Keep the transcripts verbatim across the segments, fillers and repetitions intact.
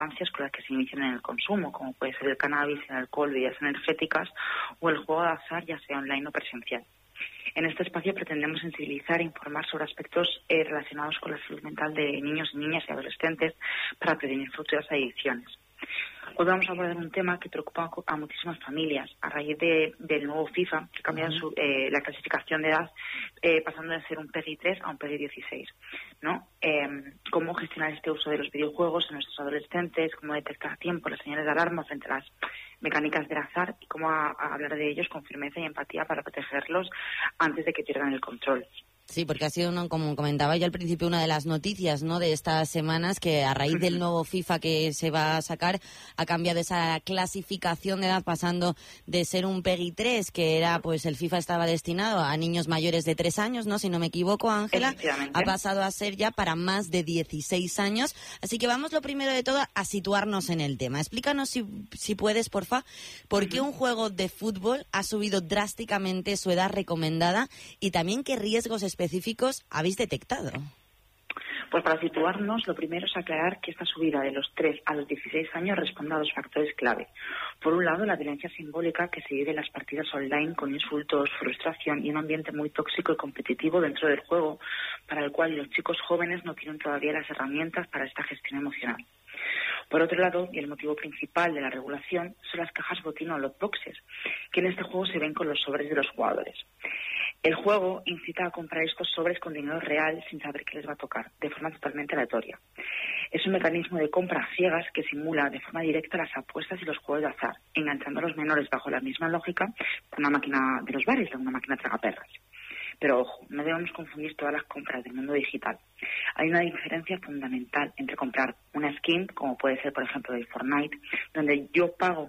sustancias con las que se inician en el consumo, como puede ser el cannabis, el alcohol, bebidas energéticas o el juego de azar, ya sea online o presencial. En este espacio pretendemos sensibilizar e informar sobre aspectos eh, relacionados con la salud mental de niños, niñas y adolescentes para prevenir futuras adicciones. Hoy vamos a abordar un tema que preocupa a muchísimas familias a raíz de, del nuevo FIFA, que cambia uh-huh. su, eh, la clasificación de edad, eh, pasando de ser un P E G I tres a un P E G I dieciséis, ¿no? Eh, cómo gestionar este uso de los videojuegos en nuestros adolescentes, cómo detectar a tiempo las señales de alarma frente a las mecánicas del azar y cómo a, a hablar de ellos con firmeza y empatía para protegerlos antes de que pierdan el control. Sí, porque ha sido, una, como comentaba yo al principio, una de las noticias, ¿no?, de estas semanas, que a raíz del nuevo FIFA que se va a sacar ha cambiado esa clasificación de edad, pasando de ser un P E G I tres, que era, pues el FIFA estaba destinado a niños mayores de tres años, ¿no?, si no me equivoco, Ángela, ha pasado a ser ya para más de dieciséis años. Así que vamos, lo primero de todo, a situarnos en el tema. Explícanos, si, si puedes, porfa, por qué un juego de fútbol ha subido drásticamente su edad recomendada y también qué riesgos específicos habéis detectado. Pues para situarnos, lo primero es aclarar que esta subida de los tres a los dieciséis años responde a dos factores clave. Por un lado, la violencia simbólica que se vive en las partidas online, con insultos, frustración y un ambiente muy tóxico y competitivo dentro del juego, para el cual los chicos jóvenes no tienen todavía las herramientas para esta gestión emocional. Por otro lado, y el motivo principal de la regulación, son las cajas botín o lot boxes, que en este juego se ven con los sobres de los jugadores. El juego incita a comprar estos sobres con dinero real sin saber qué les va a tocar, de forma totalmente aleatoria. Es un mecanismo de compra a ciegas que simula de forma directa las apuestas y los juegos de azar, enganchando a los menores bajo la misma lógica que una máquina de los bares, una máquina tragaperras. Pero ojo, no debemos confundir todas las compras del mundo digital. Hay una diferencia fundamental entre comprar una skin, como puede ser por ejemplo de Fortnite, donde yo pago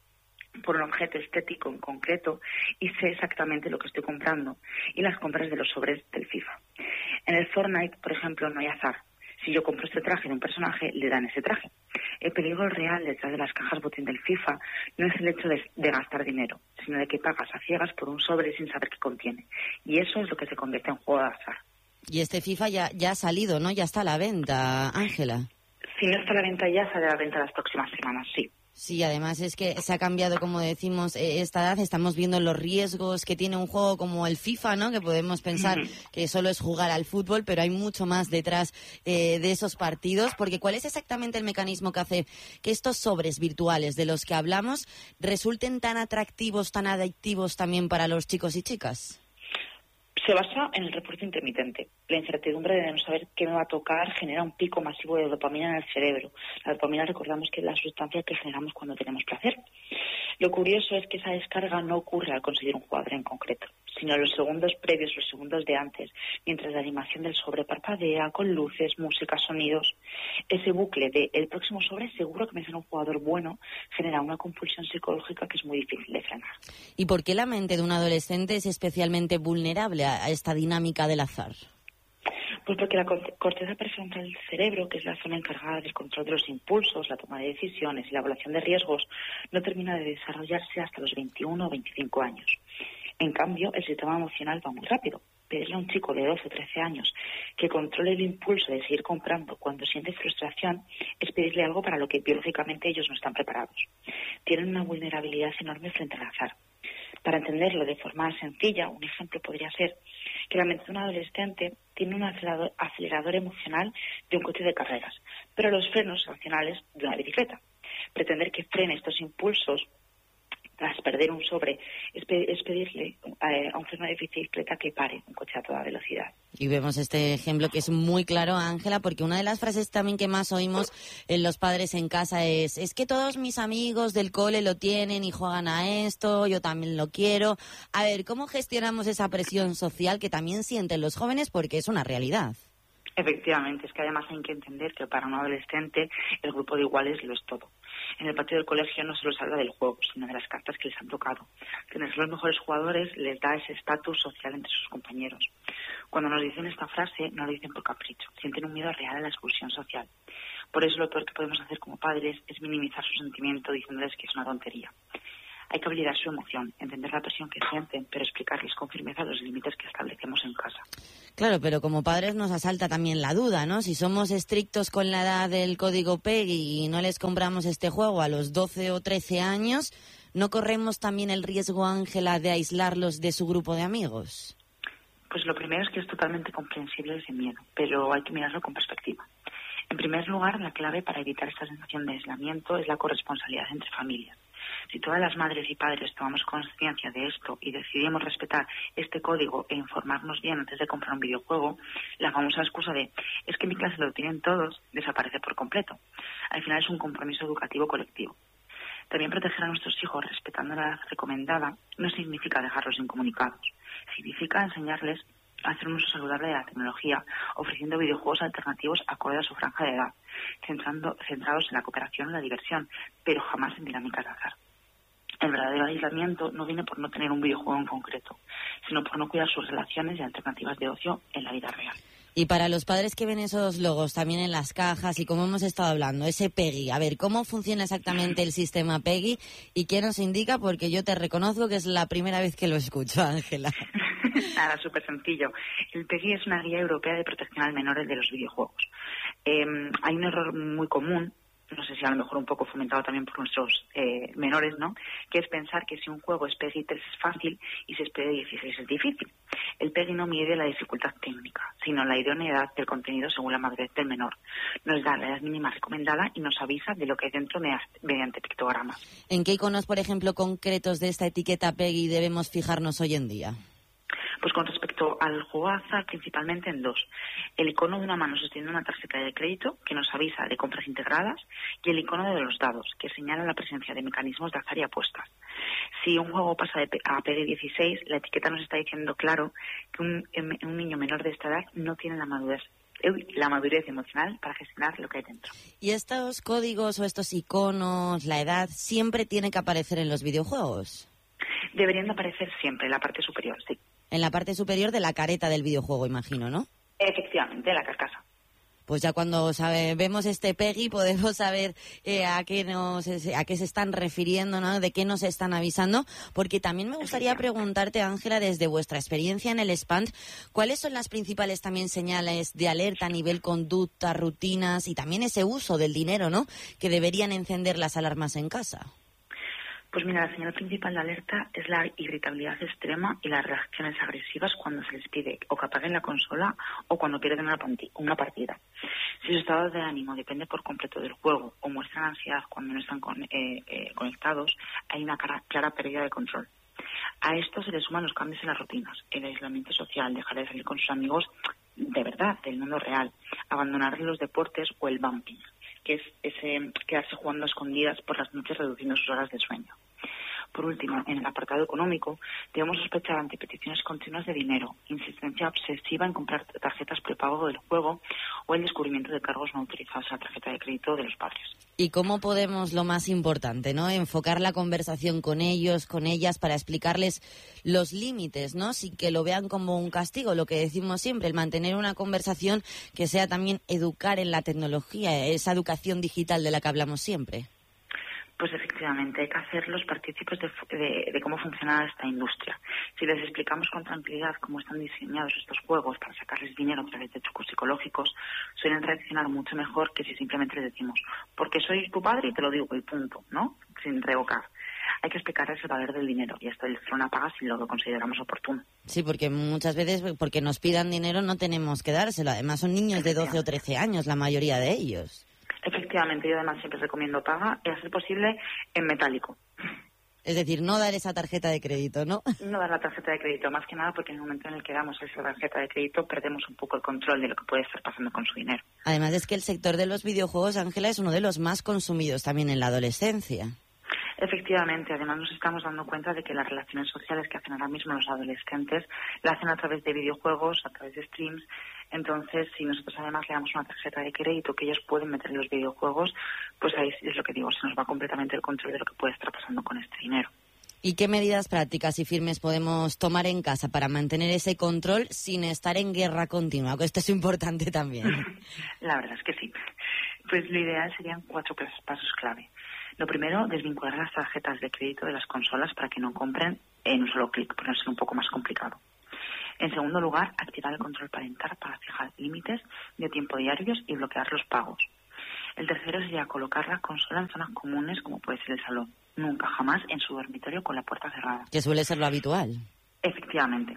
por un objeto estético en concreto y sé exactamente lo que estoy comprando, y las compras de los sobres del FIFA. En el Fortnite, por ejemplo, no hay azar. Si yo compro este traje de un personaje, le dan ese traje. El peligro real detrás de las cajas botín del FIFA no es el hecho de, de gastar dinero, sino de que pagas a ciegas por un sobre sin saber qué contiene. Y eso es lo que se convierte en juego de azar. Y este FIFA ya, ya ha salido, ¿no? Ya está a la venta, Ángela. Si no está a la venta ya, sale a la venta las próximas semanas, sí. Sí, además es que se ha cambiado, como decimos, esta edad. Estamos viendo los riesgos que tiene un juego como el FIFA, ¿no?, que podemos pensar uh-huh. que solo es jugar al fútbol, pero hay mucho más detrás eh, de esos partidos. Porque ¿cuál es exactamente el mecanismo que hace que estos sobres virtuales de los que hablamos resulten tan atractivos, tan adictivos también para los chicos y chicas? Se basa en el refuerzo intermitente. La incertidumbre de no saber qué me va a tocar genera un pico masivo de dopamina en el cerebro. La dopamina, recordamos que es la sustancia que generamos cuando tenemos placer. Lo curioso es que esa descarga no ocurre al conseguir un jugador en concreto, sino en los segundos previos, los segundos de antes, mientras la animación del sobre parpadea con luces, música, sonidos. Ese bucle de el próximo sobre seguro que me será un jugador bueno genera una compulsión psicológica que es muy difícil de frenar. ¿Y por qué la mente de un adolescente es especialmente vulnerable a esta dinámica del azar? Pues porque la corteza prefrontal del cerebro, que es la zona encargada del control de los impulsos, la toma de decisiones y la evaluación de riesgos, no termina de desarrollarse hasta los veintiuno o veinticinco años. En cambio, el sistema emocional va muy rápido. Pedirle a un chico de doce o trece años que controle el impulso de seguir comprando cuando siente frustración es pedirle algo para lo que biológicamente ellos no están preparados. Tienen una vulnerabilidad enorme frente al azar. Para entenderlo de forma sencilla, un ejemplo podría ser que la mente de un adolescente tiene un acelerador, acelerador emocional de un coche de carreras, pero los frenos racionales de una bicicleta. Pretender que frene estos impulsos tras perder un sobre es, pe- es pedirle eh, a un freno de bicicleta que pare un coche a toda velocidad. Y vemos este ejemplo que es muy claro, Ángela, porque una de las frases también que más oímos en los padres en casa es es que todos mis amigos del cole lo tienen y juegan a esto, yo también lo quiero. A ver, ¿cómo gestionamos esa presión social que también sienten los jóvenes? Porque es una realidad. Efectivamente, es que además hay que entender que para un adolescente el grupo de iguales lo es todo. En el patio del colegio no solo se habla del juego, sino de las cartas que les han tocado. Tener los mejores jugadores les da ese estatus social entre sus compañeros. Cuando nos dicen esta frase, no lo dicen por capricho, sienten un miedo real a la exclusión social. Por eso lo peor que podemos hacer como padres es minimizar su sentimiento diciéndoles que es una tontería. Hay que validar su emoción, entender la presión que sienten, pero explicarles con firmeza los límites que establecemos en casa. Claro, pero como padres nos asalta también la duda, ¿no? Si somos estrictos con la edad del código PEGI y no les compramos este juego a los doce o trece años, ¿no corremos también el riesgo, Ángela, de aislarlos de su grupo de amigos? Pues lo primero es que es totalmente comprensible ese miedo, pero hay que mirarlo con perspectiva. En primer lugar, la clave para evitar esta sensación de aislamiento es la corresponsabilidad entre familias. Si todas las madres y padres tomamos conciencia de esto y decidimos respetar este código e informarnos bien antes de comprar un videojuego, la famosa excusa de «es que en mi clase lo tienen todos» desaparece por completo. Al final es un compromiso educativo colectivo. También proteger a nuestros hijos respetando la edad recomendada no significa dejarlos incomunicados. Significa enseñarles a hacer un uso saludable de la tecnología, ofreciendo videojuegos alternativos acorde a su franja de edad, centrando, centrados en la cooperación y la diversión, pero jamás en dinámicas de azar. El verdadero aislamiento no viene por no tener un videojuego en concreto, sino por no cuidar sus relaciones y alternativas de ocio en la vida real. Y para los padres que ven esos logos también en las cajas y como hemos estado hablando, ese PEGI, a ver, ¿cómo funciona exactamente el sistema PEGI y qué nos indica? Porque yo te reconozco que es la primera vez que lo escucho, Ángela. Nada, súper sencillo. El PEGI es una guía europea de protección al menor de los videojuegos. Eh, hay un error muy común, no sé si a lo mejor un poco fomentado también por nuestros eh, menores, ¿no?, que es pensar que si un juego es PEGI tres es fácil y si es PEGI dieciséis es difícil. El PEGI no mide la dificultad técnica, sino la idoneidad del contenido según la madurez del menor. Nos da la edad mínima recomendada y nos avisa de lo que hay dentro mediante pictogramas. ¿En qué iconos, por ejemplo, concretos de esta etiqueta PEGI debemos fijarnos hoy en día? Pues con respecto al juego azar, principalmente en dos. El icono de una mano sosteniendo una tarjeta de crédito, que nos avisa de compras integradas, y el icono de los dados, que señala la presencia de mecanismos de azar y apuestas. Si un juego pasa de a PEGI dieciséis, la etiqueta nos está diciendo claro que un, un niño menor de esta edad no tiene la madurez la madurez emocional para gestionar lo que hay dentro. ¿Y estos códigos o estos iconos, la edad, siempre tiene que aparecer en los videojuegos? Deberían aparecer siempre en la parte superior, sí. En la parte superior de la careta del videojuego, imagino, ¿no? Efectivamente, la carcasa. Pues ya cuando sabe, vemos este PEGI podemos saber eh, a qué nos a qué se están refiriendo, ¿no? De qué nos están avisando, porque también me gustaría preguntarte, Ángela, desde vuestra experiencia en el Spant, ¿cuáles son las principales también señales de alerta a nivel conducta, rutinas y también ese uso del dinero, ¿no?, que deberían encender las alarmas en casa? Pues mira, la señal principal de alerta es la irritabilidad extrema y las reacciones agresivas cuando se les pide o que apaguen la consola o cuando pierden una, una partida. Si su estado de ánimo depende por completo del juego o muestran ansiedad cuando no están con, eh, eh, conectados, hay una clara, clara pérdida de control. A esto se le suman los cambios en las rutinas, el aislamiento social, dejar de salir con sus amigos de verdad, del mundo real, abandonar los deportes o el bumping, que es ese quedarse jugando a escondidas por las noches reduciendo sus horas de sueño. Por último, en el apartado económico, debemos sospechar ante peticiones continuas de dinero, insistencia obsesiva en comprar tarjetas prepago del juego o el descubrimiento de cargos no autorizados a la tarjeta de crédito de los padres. ¿Y cómo podemos, lo más importante, ¿no?, enfocar la conversación con ellos, con ellas, para explicarles los límites, ¿no?, sin que lo vean como un castigo? Lo que decimos siempre, el mantener una conversación que sea también educar en la tecnología, esa educación digital de la que hablamos siempre. Pues efectivamente, hay que hacerlos partícipes de, de, de cómo funciona esta industria. Si les explicamos con tranquilidad cómo están diseñados estos juegos para sacarles dinero a través de trucos psicológicos, suelen reaccionar mucho mejor que si simplemente les decimos, porque soy tu padre y te lo digo y punto, ¿no?, sin revocar. Hay que explicarles el valor del dinero y hasta el una paga si lo consideramos oportuno. Sí, porque muchas veces, porque nos pidan dinero, no tenemos que dárselo. Además, son niños de doce o trece años, la mayoría de ellos. Efectivamente, yo además siempre recomiendo paga y a ser posible en metálico. Es decir, no dar esa tarjeta de crédito, ¿no? No dar la tarjeta de crédito, más que nada porque en el momento en el que damos esa tarjeta de crédito perdemos un poco el control de lo que puede estar pasando con su dinero. Además es que el sector de los videojuegos, Ángela, es uno de los más consumidos también en la adolescencia. Efectivamente, además nos estamos dando cuenta de que las relaciones sociales que hacen ahora mismo los adolescentes la hacen a través de videojuegos, a través de streams. Entonces, si nosotros además le damos una tarjeta de crédito que ellos pueden meter en los videojuegos, pues ahí es lo que digo, se nos va completamente el control de lo que puede estar pasando con este dinero. ¿Y qué medidas prácticas y firmes podemos tomar en casa para mantener ese control sin estar en guerra continua? Que esto es importante también. La verdad es que sí. Pues lo ideal serían cuatro pasos clave. Lo primero, desvincular las tarjetas de crédito de las consolas para que no compren en un solo clic, por no ser un poco más complicado. En segundo lugar, activar el control parental para fijar límites de tiempo diarios y bloquear los pagos. El tercero sería colocar la consola en zonas comunes como puede ser el salón. Nunca, jamás en su dormitorio con la puerta cerrada. Que suele ser lo habitual. Efectivamente.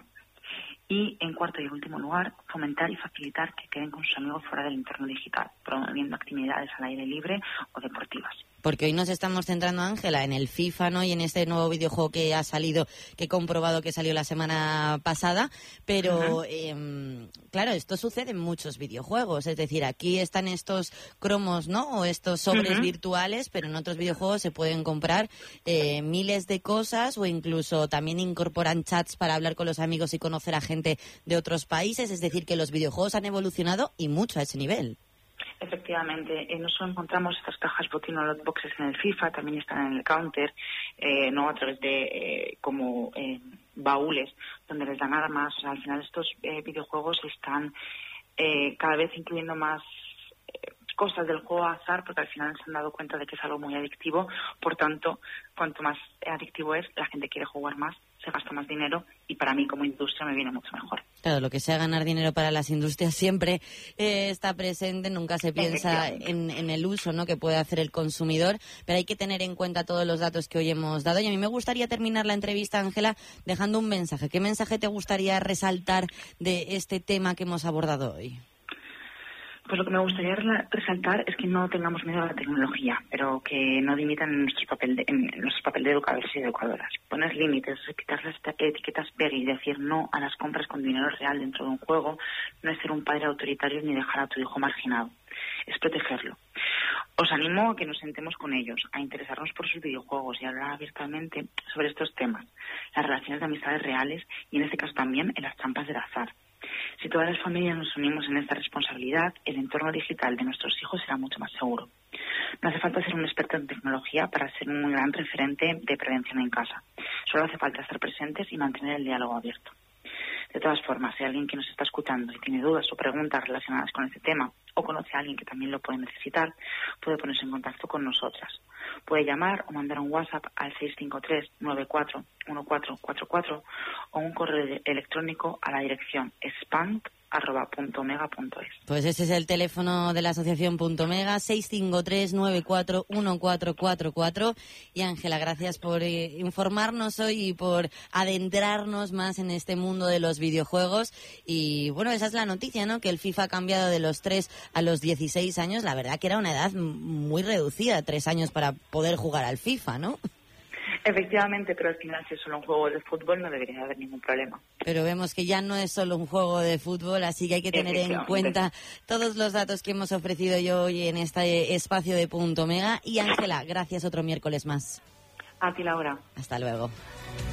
Y, en cuarto y último lugar, fomentar y facilitar que queden con sus amigos fuera del entorno digital, promoviendo actividades al aire libre o deportivas. Porque hoy nos estamos centrando, Ángela, en el FIFA, ¿no? Y en este nuevo videojuego que ha salido, que he comprobado que salió la semana pasada. Pero, uh-huh. eh, claro, esto sucede en muchos videojuegos. Es decir, aquí están estos cromos, ¿no? O estos sobres uh-huh. virtuales, pero en otros videojuegos se pueden comprar eh, miles de cosas, o incluso también incorporan chats para hablar con los amigos y conocer a gente de otros países. Es decir, que los videojuegos han evolucionado y mucho a ese nivel. Efectivamente, eh, no solo encontramos estas cajas botín o lot boxes en el FIFA, también están en el counter, eh, no a través de eh, como eh, baúles donde les dan armas. O sea, al final estos eh, videojuegos están eh, cada vez incluyendo más eh, cosas del juego azar, porque al final se han dado cuenta de que es algo muy adictivo. Por tanto, cuanto más adictivo es, la gente quiere jugar más, se gasta más dinero, y para mí como industria me viene mucho mejor. Claro, lo que sea ganar dinero para las industrias siempre eh, está presente, nunca se piensa en, en el uso, ¿no?, que puede hacer el consumidor, pero hay que tener en cuenta todos los datos que hoy hemos dado. Y a mí me gustaría terminar la entrevista, Ángela, dejando un mensaje. ¿Qué mensaje te gustaría resaltar de este tema que hemos abordado hoy? Pues lo que me gustaría resaltar es que no tengamos miedo a la tecnología, pero que no limitan en nuestro papel de, en nuestro papel de educadores y educadoras. Poner límites, quitar las etiquetas P E G y decir no a las compras con dinero real dentro de un juego no es ser un padre autoritario ni dejar a tu hijo marginado, es protegerlo. Os animo a que nos sentemos con ellos, a interesarnos por sus videojuegos y a hablar abiertamente sobre estos temas, las relaciones de amistades reales y en este caso también en las trampas del azar. Si todas las familias nos unimos en esta responsabilidad, el entorno digital de nuestros hijos será mucho más seguro. No hace falta ser un experto en tecnología para ser un gran referente de prevención en casa. Solo hace falta estar presentes y mantener el diálogo abierto. De todas formas, si alguien que nos está escuchando y tiene dudas o preguntas relacionadas con este tema, o conoce a alguien que también lo puede necesitar, puede ponerse en contacto con nosotras. Puede llamar o mandar un WhatsApp al seis cinco tres, nueve cuatro, uno cuatro cuatro cuatro o un correo electrónico a la dirección spank arroba punto mega punto es. Pues ese es el teléfono de la asociación Punto Mega, seis cinco tres, nueve cuatro, uno cuatro cuatro cuatro. Y Ángela, gracias por eh, informarnos hoy y por adentrarnos más en este mundo de los videojuegos. Y bueno, esa es la noticia, ¿no?, que el FIFA ha cambiado de los tres a los dieciséis años. La verdad que era una edad muy reducida, tres años para poder jugar al FIFA, ¿no? Efectivamente, pero al final si es solo un juego de fútbol no debería haber ningún problema. Pero vemos que ya no es solo un juego de fútbol, así que hay que tener en cuenta todos los datos que hemos ofrecido yo hoy en este espacio de Punto Mega. Y Ángela, gracias otro miércoles más. A ti, Laura. Hasta luego.